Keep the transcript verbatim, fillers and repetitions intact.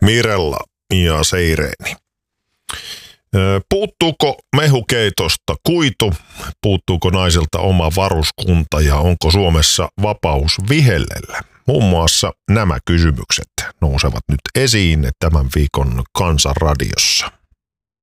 Mirella ja Seireeni. Puuttuuko mehukeitosta kuitu? Puuttuuko naisilta oma varuskunta ja onko Suomessa vapaus vihellellä? Muun muassa nämä kysymykset nousevat nyt esiin tämän viikon Kansan radiossa.